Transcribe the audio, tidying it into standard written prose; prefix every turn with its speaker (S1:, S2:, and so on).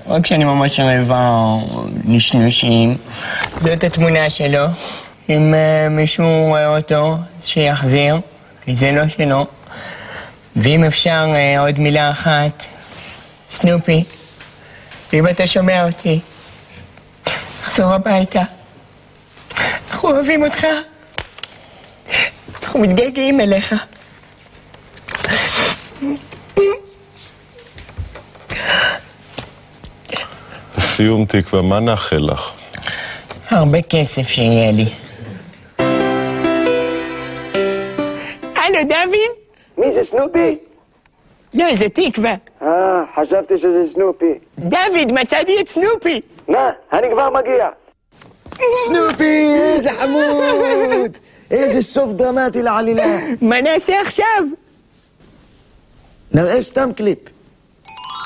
S1: רק כשאני ממש רעבה או נשנושים. זאת התמונה שלו. אם מישהו רואה אותו, שיחזיר, כי זה לא שלו. ואם אפשר עוד מילה אחת, סנופי, ואם אתה שומע אותי, תחזור הביתה. אנחנו אוהבים אותך. אנחנו מתגעגעים אליך.
S2: לסיום תקווה, מה נאחל לך?
S1: הרבה כסף שיהיה לי. הלו, דוד?
S3: מי זה, סנופי?
S1: לא, זה תקווה.
S3: חשבתי שזה סנופי.
S1: דוד, מצאתי את סנופי.
S3: מה? אני כבר מגיע.
S4: סנופי, איזה חמוד! איזה סוף דרמטי לעלילה.
S1: מה נעשה עכשיו?
S4: נראה סתם קליפ.